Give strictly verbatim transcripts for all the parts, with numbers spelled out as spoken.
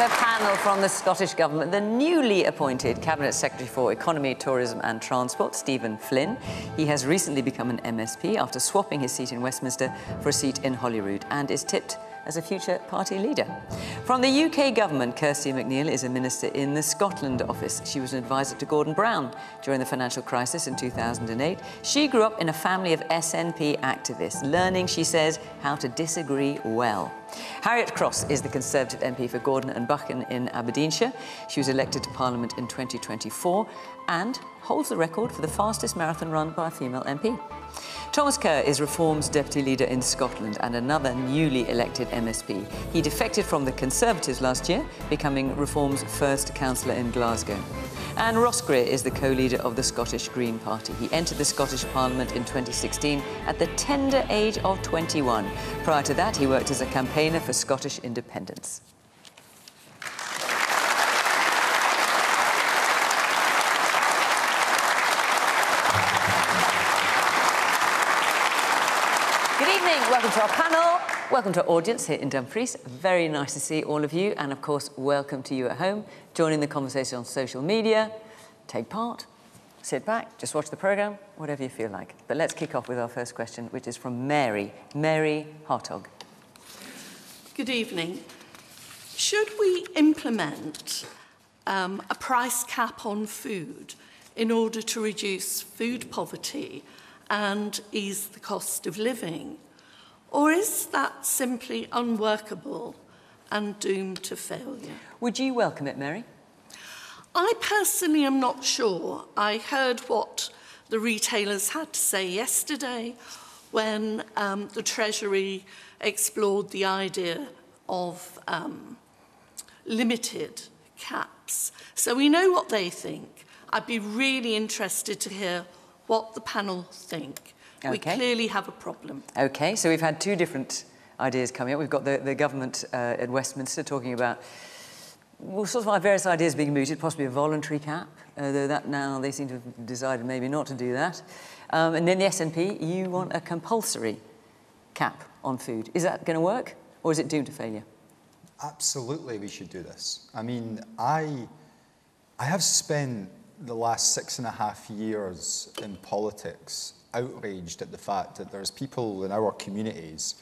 the panel from the Scottish Government, the newly appointed Cabinet Secretary for Economy, Tourism and Transport, Stephen Flynn. He has recently become an M S P after swapping his seat in Westminster for a seat in Holyrood and is tipped as a future party leader. From the U K Government, Kirsty McNeil is a minister in the Scotland office. She was an advisor to Gordon Brown during the financial crisis in two thousand eight. She grew up in a family of S N P activists, learning, she says, how to disagree well. Harriet Cross is the Conservative M P for Gordon and Buchan in Aberdeenshire. She was elected to Parliament in twenty twenty-four and holds the record for the fastest marathon run by a female M P. Thomas Kerr is Reform's deputy leader in Scotland and another newly elected M S P. He defected from the Conservatives last year, becoming Reform's first councillor in Glasgow. And Ross Greer is the co-leader of the Scottish Green Party. He entered the Scottish Parliament in twenty sixteen at the tender age of twenty-one. Prior to that, he worked as a campaigner for Scottish independence. Welcome to our panel, welcome to our audience here in Dumfries. Very nice to see all of you, and of course, welcome to you at home, joining the conversation on social media. Take part, sit back, just watch the programme, whatever you feel like. But let's kick off with our first question, which is from Mary. Mary Hartog. Good evening. Should we implement um, a price cap on food in order to reduce food poverty and ease the cost of living? Or is that simply unworkable and doomed to failure? Would you welcome it, Mary? I personally am not sure. I heard what the retailers had to say yesterday when um, the Treasury explored the idea of um, limited caps. So we know what they think. I'd be really interested to hear what the panel think. Okay. We clearly have a problem. OK, so we've had two different ideas coming up. We've got the, the government uh, at Westminster talking about well, sort of various ideas being mooted, possibly a voluntary cap, uh, though that now they seem to have decided maybe not to do that. Um, and then the S N P, you want a compulsory cap on food. Is that going to work, or is it doomed to failure? Absolutely, we should do this. I mean, I, I have spent the last six and a half years in politics outraged at the fact that there's people in our communities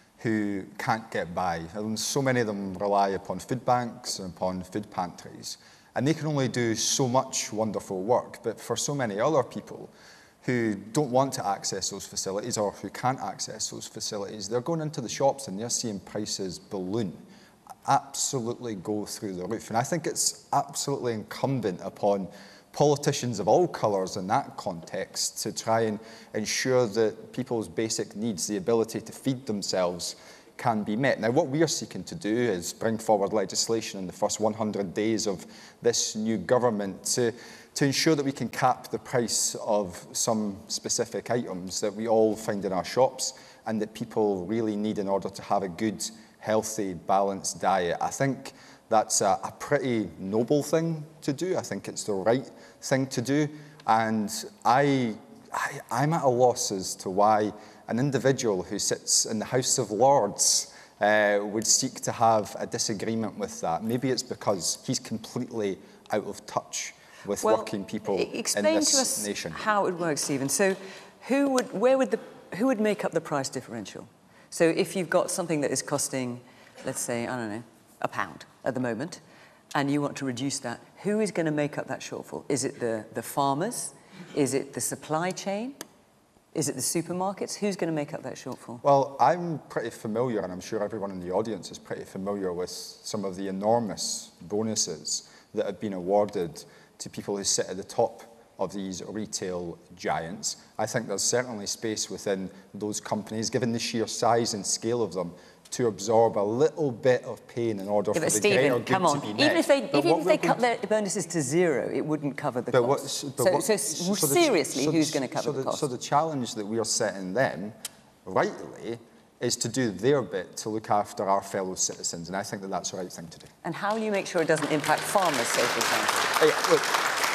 who can't get by. And so many of them rely upon food banks and upon food pantries. And they can only do so much wonderful work. But for so many other people who don't want to access those facilities or who can't access those facilities, they're going into the shops and they're seeing prices balloon, absolutely go through the roof. And I think it's absolutely incumbent upon politicians of all colours in that context to try and ensure that people's basic needs, the ability to feed themselves, can be met. Now, what we are seeking to do is bring forward legislation in the first one hundred days of this new government to, to ensure that we can cap the price of some specific items that we all find in our shops and that people really need in order to have a good, healthy, balanced diet. I think that's a, a pretty noble thing to do. I think it's the right thing to do. And I, I, I'm at a loss as to why an individual who sits in the House of Lords uh, would seek to have a disagreement with that. Maybe it's because he's completely out of touch with well, working people in this explain to us nation. How it works, Stephen. So who would, where would the, who would make up the price differential? So if you've got something that is costing, let's say, I don't know, a pound at the moment, and you want to reduce that, who is going to make up that shortfall? Is it the, the farmers? Is it the supply chain? Is it the supermarkets? Who's going to make up that shortfall? Well, I'm pretty familiar, and I'm sure everyone in the audience is pretty familiar with some of the enormous bonuses that have been awarded to people who sit at the top of these retail giants. I think there's certainly space within those companies, given the sheer size and scale of them, to absorb a little bit of pain in order yeah, for the Stephen, greater good come on. to be met. Even if they, even if they cut to... their bonuses to zero, it wouldn't cover the but cost. What, but so, what, so, so seriously, the, so who's the, going to cover so the, the cost? So the challenge that we are setting them, rightly, is to do their bit to look after our fellow citizens, and I think that that's the right thing to do. And how will you make sure it doesn't impact farmers, say, for example? Hey, look,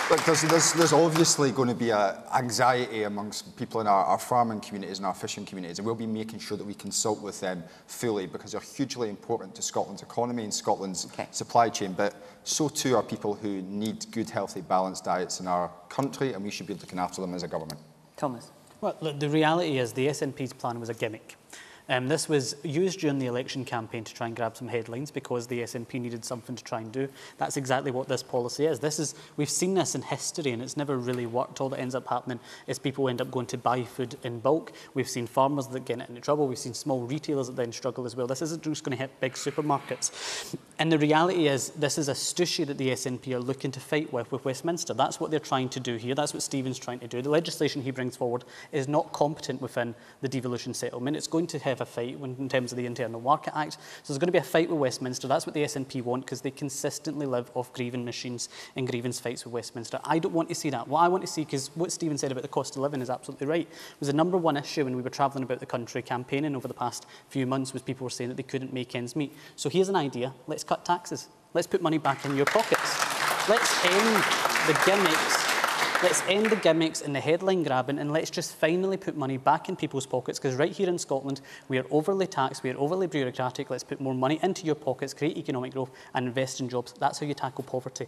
Look, there's, there's, there's obviously going to be a anxiety amongst people in our, our farming communities and our fishing communities, and we'll be making sure that we consult with them fully, because they're hugely important to Scotland's economy and Scotland's okay. supply chain. But so too are people who need good, healthy, balanced diets in our country, and we should be looking after them as a government. Thomas. Well, look, the reality is the S N P's plan was a gimmick. Um, this was used during the election campaign to try and grab some headlines because the S N P needed something to try and do. That's exactly what this policy is. This is we've seen this in history and it's never really worked. All that ends up happening is people end up going to buy food in bulk. We've seen farmers that get into trouble. We've seen small retailers that then struggle as well. This isn't just going to hit big supermarkets. And the reality is this is a stushy that the S N P are looking to fight with with Westminster. That's what they're trying to do here. That's what Stephen's trying to do. The legislation he brings forward is not competent within the devolution settlement. It's going to have a fight when, in terms of the Internal Market Act. So there's going to be a fight with Westminster. That's what the S N P want, because they consistently live off grievance machines and grievance fights with Westminster. I don't want to see that. What I want to see, because what Stephen said about the cost of living is absolutely right, was the number one issue when we were travelling about the country campaigning over the past few months was people were saying that they couldn't make ends meet. So here's an idea. Let's cut taxes. Let's put money back in your pockets. Let's end the gimmicks. Let's end the gimmicks and the headline grabbing, and let's just finally put money back in people's pockets, because right here in Scotland, we are overly taxed, we are overly bureaucratic. Let's put more money into your pockets, create economic growth and invest in jobs. That's how you tackle poverty.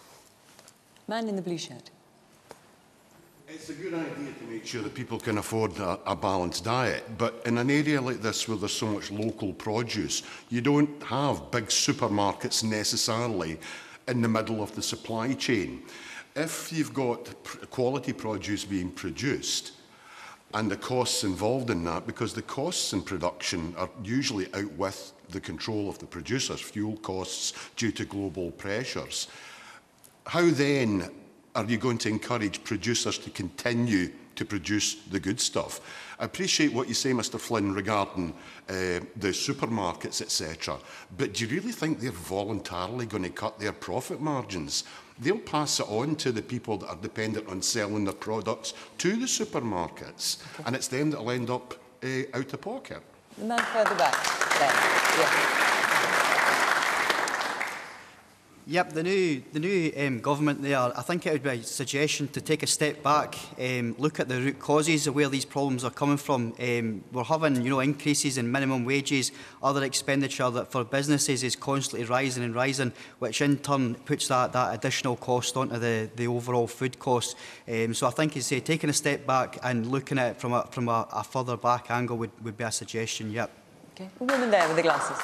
Man in the blue shirt. It's a good idea to make sure that people can afford a, a balanced diet, but in an area like this where there's so much local produce, you don't have big supermarkets necessarily in the middle of the supply chain. If you've got quality produce being produced and the costs involved in that, because the costs in production are usually out with the control of the producers, fuel costs due to global pressures, how then are you going to encourage producers to continue to produce the good stuff? I appreciate what you say, Mr Flynn, regarding uh, the supermarkets, et cetera, but do you really think they're voluntarily going to cut their profit margins? They'll pass it on to the people that are dependent on selling their products to the supermarkets, okay. and it's them that will end up uh, out of pocket. The man further back. There. Yeah. Yep, the new the new um, government there, I think it would be a suggestion to take a step back, um, look at the root causes of where these problems are coming from. Um, we're having, you know, increases in minimum wages, other expenditure that for businesses is constantly rising and rising, which in turn puts that, that additional cost onto the, the overall food costs. Um, so I think, as I say, taking a step back and looking at it from a, from a, a further back angle would, would be a suggestion, yep. Okay, a woman there with the glasses.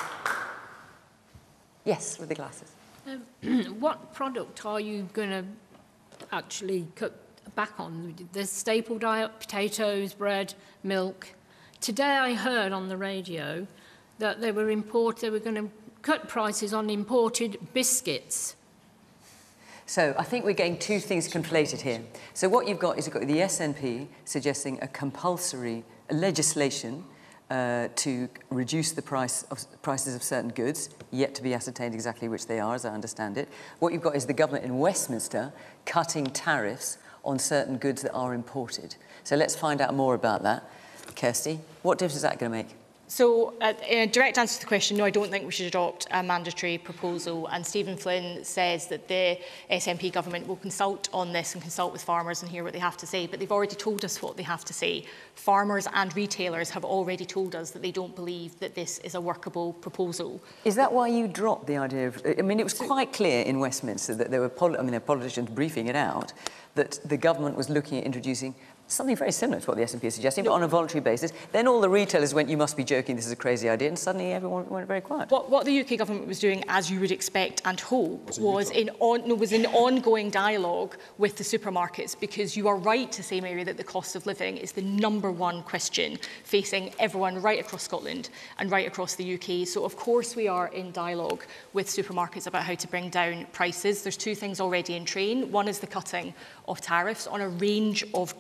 Yes, with the glasses. Um, what product are you going to actually cut back on? The staple diet, potatoes, bread, milk. Today I heard on the radio that they were import, they were going to cut prices on imported biscuits. So I think we're getting two things conflated here. So what you've got is you've got the S N P suggesting a compulsory legislation Uh, to reduce the price of, prices of certain goods, yet to be ascertained exactly which they are, as I understand it. What you've got is the government in Westminster cutting tariffs on certain goods that are imported. So let's find out more about that. Kirsty, what difference is that going to make? So, uh, in a direct answer to the question, no, I don't think we should adopt a mandatory proposal. And Stephen Flynn says that the S N P government will consult on this and consult with farmers and hear what they have to say. But they've already told us what they have to say. Farmers and retailers have already told us that they don't believe that this is a workable proposal. Is that why you dropped the idea of... I mean, it was quite clear in Westminster that there were, poli I mean, there were politicians briefing it out, that the government was looking at introducing something very similar to what the S N P is suggesting, but on a voluntary basis. Then all the retailers went, you must be joking, this is a crazy idea, and suddenly everyone went very quiet. What, what the U K government was doing, as you would expect and hope, was, was, in, on, no, was in ongoing dialogue with the supermarkets, because you are right to say, Mary, that the cost of living is the number one question facing everyone right across Scotland and right across the U K. So, of course, we are in dialogue with supermarkets about how to bring down prices. There's two things already in train. One is the cutting of tariffs on a range of goods that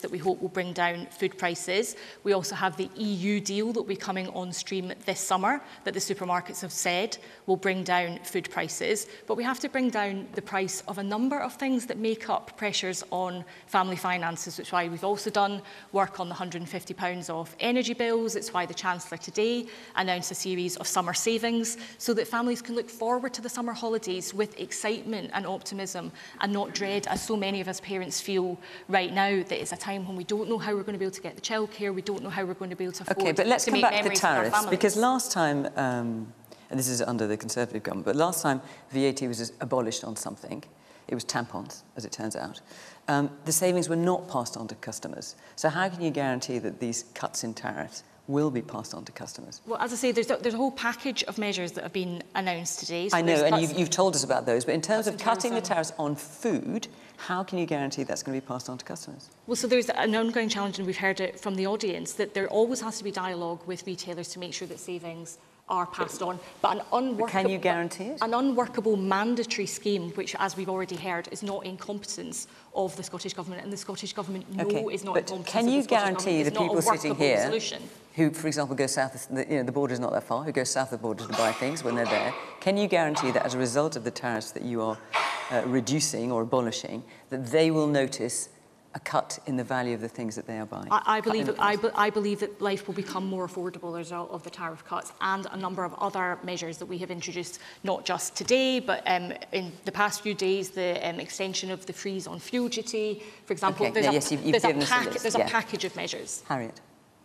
that we hope will bring down food prices. We also have the E U deal that will be coming on stream this summer that the supermarkets have said will bring down food prices. But we have to bring down the price of a number of things that make up pressures on family finances, which is why we've also done work on the one hundred and fifty pounds off energy bills. It's why the Chancellor today announced a series of summer savings so that families can look forward to the summer holidays with excitement and optimism and not dread, as so many of us parents feel right now, that it's a time when we don't know how we're going to be able to get the childcare, we don't know how we're going to be able to afford Okay, but let's to come make back to the memories with our tariffs, families. because last time, um, and this is under the Conservative government, but last time V A T was abolished on something, it was tampons, as it turns out, um, the savings were not passed on to customers. So how can you guarantee that these cuts in tariffs will be passed on to customers? Well, as I say, there's a, there's a whole package of measures that have been announced today. So I know, and cuts, you've, you've told us about those, but in terms of in cutting the tariffs tariffs on food, how can you guarantee that's going to be passed on to customers? Well, so there's an ongoing challenge, and we've heard it from the audience, that there always has to be dialogue with retailers to make sure that savings are passed on. But an unworkable, But can you guarantee it? An unworkable mandatory scheme, which, as we've already heard, is not in competence of the Scottish Government, and the Scottish Government know Okay, is not but in competence can of you the Scottish guarantee the Government. It's people not a sitting workable here solution. who, for example, go south, the, you know, the border is not that far, who go south of the border to buy things when they're there, can you guarantee that as a result of the tariffs that you are uh, reducing or abolishing, that they will notice a cut in the value of the things that they are buying? I, I, Cut in believe, the I, price? be, I believe that life will become more affordable as a result of the tariff cuts and a number of other measures that we have introduced, not just today, but um, in the past few days, the um, extension of the freeze on fuel duty, for example. Okay, There's, no, a, yes, you've- you've there's, a, given us a pack, list, there's yeah. a package of measures. Harriet?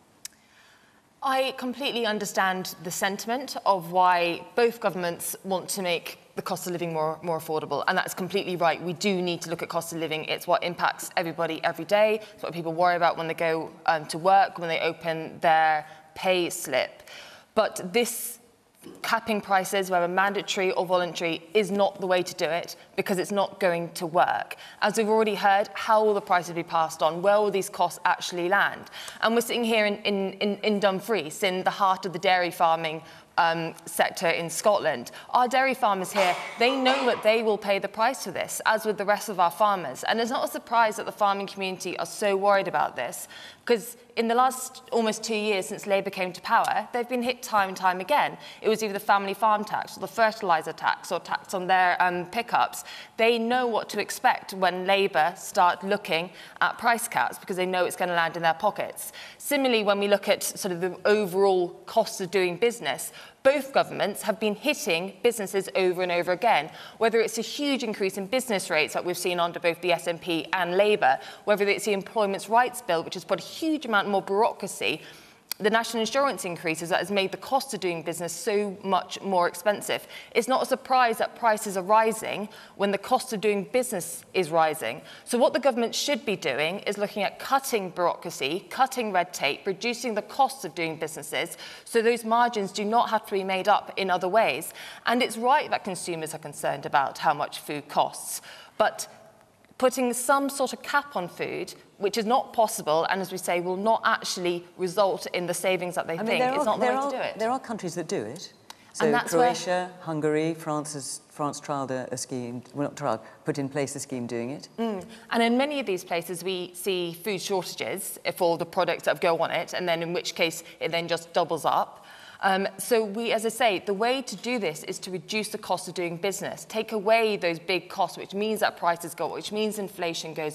I completely understand the sentiment of why both governments want to make the cost of living more, more affordable, and that's completely right. We do need to look at cost of living. It's what impacts everybody every day. It's what people worry about when they go um, to work, when they open their pay slip. But this capping prices, whether mandatory or voluntary, is not the way to do it because it's not going to work. As we've already heard, how will the prices be passed on? Where will these costs actually land? And we're sitting here in, in, in, in Dumfries, in the heart of the dairy farming Um, sector in Scotland. Our dairy farmers here, they know that they will pay the price for this, as with the rest of our farmers. And it's not a surprise that the farming community are so worried about this, because in the last almost two years since Labour came to power, they've been hit time and time again. It was either the family farm tax or the fertiliser tax or tax on their um, pickups. They know what to expect when Labour start looking at price caps because they know it's going to land in their pockets. Similarly, when we look at sort of the overall cost of doing business, both governments have been hitting businesses over and over again, whether it's a huge increase in business rates that we've seen under both the S N P and Labour, whether it's the Employment Rights Bill, which has put a huge amount more bureaucracy, the national insurance increases that has made the cost of doing business so much more expensive. It's not a surprise that prices are rising when the cost of doing business is rising. So what the government should be doing is looking at cutting bureaucracy, cutting red tape, reducing the costs of doing businesses so those margins do not have to be made up in other ways. And it's right that consumers are concerned about how much food costs, but putting some sort of cap on food, which is not possible, and as we say, will not actually result in the savings that they I mean, think, there is are, not the way there to are, do it. There are countries that do it. So And that's Croatia, Hungary, France, has, France trialled a, a scheme, well not trialled, put in place a scheme doing it. Mm. And in many of these places, we see food shortages for the products that go on it, and then in which case it then just doubles up. Um, so we, as I say, the way to do this is to reduce the cost of doing business, take away those big costs, which means that prices go up, which means inflation goes